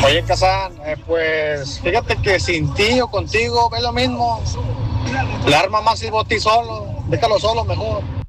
Oye, Kazan, pues fíjate que sin ti o contigo es lo mismo. La arma más si vos ti solo, déjalo solo mejor.